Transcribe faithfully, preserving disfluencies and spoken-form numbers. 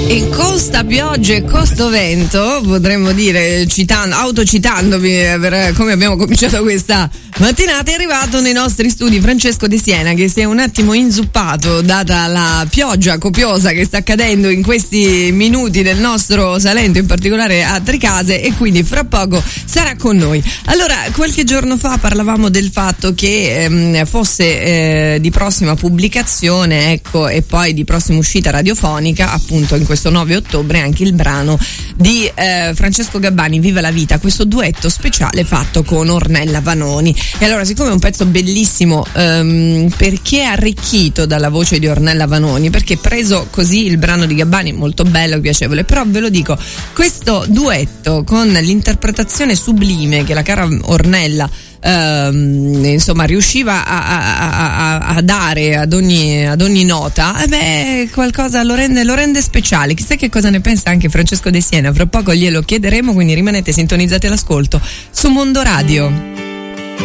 E con sta pioggia e con sto vento, potremmo dire, citando, autocitandovi per come abbiamo cominciato questa mattinata, è arrivato nei nostri studi Francesco De Siena, che si è un attimo inzuppato data la pioggia copiosa che sta cadendo in questi minuti nel nostro Salento, in particolare a Tricase, e quindi fra poco sarà con noi. Allora, qualche giorno fa parlavamo del fatto che ehm, fosse eh, di prossima pubblicazione, ecco, e poi di prossima uscita radiofonica, appunto in questo nove ottobre, anche il brano di eh, Francesco Gabbani, Viva la vita, questo duetto speciale fatto con Ornella Vanoni. E allora, siccome è un pezzo bellissimo, ehm, perché arricchito dalla voce di Ornella Vanoni, perché preso così il brano di Gabbani, molto bello, piacevole, però ve lo dico, questo duetto con l'interpretazione sublime che la cara Ornella Uh, insomma riusciva a, a, a, a dare ad ogni, ad ogni nota, eh beh, qualcosa lo rende, lo rende speciale. Chissà che cosa ne pensa anche Francesco De Siena, fra poco glielo chiederemo, quindi rimanete sintonizzati all'ascolto su Mondo Radio.